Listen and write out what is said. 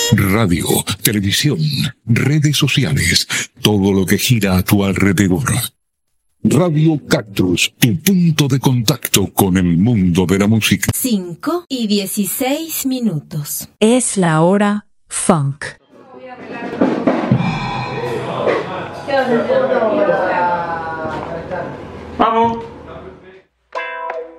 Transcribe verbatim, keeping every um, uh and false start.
Radio, televisión, redes sociales, todo lo que gira a tu alrededor. Radio Cactus, tu punto de contacto con el mundo de la música. cinco y dieciséis minutos. Es la hora funk. ¿Qué vas a hacer?